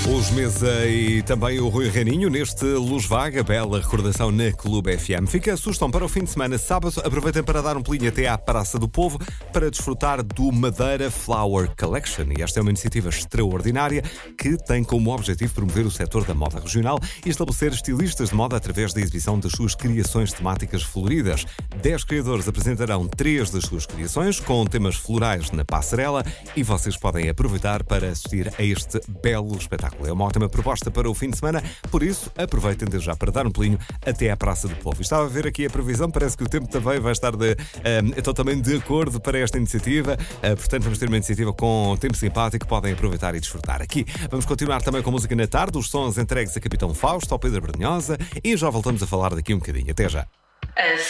Os Mesa e também o Rui Reininho neste Luz Vaga, bela recordação na Clube FM. Fica a sugestão para o fim de semana, sábado. Aproveitem para dar um pulinho até à Praça do Povo para desfrutar do Madeira Flower Collection. E esta é uma iniciativa extraordinária que tem como objetivo promover o setor da moda regional e estabelecer estilistas de moda através da exibição das suas criações temáticas floridas. 10 criadores apresentarão 3 das suas criações com temas florais na passarela e vocês podem aproveitar para assistir a este belo espetáculo. É uma ótima proposta para o fim de semana, por isso aproveitem desde já para dar um pulinho até à Praça do Povo. Estava a ver aqui a previsão, parece que o tempo também vai estar totalmente de acordo para esta iniciativa, portanto vamos ter uma iniciativa com tempo simpático, podem aproveitar e desfrutar. Aqui vamos continuar também com música na tarde, os sons entregues a Capitão Fausto, ao Pedro Brunhosa e já voltamos a falar daqui um bocadinho. Até já.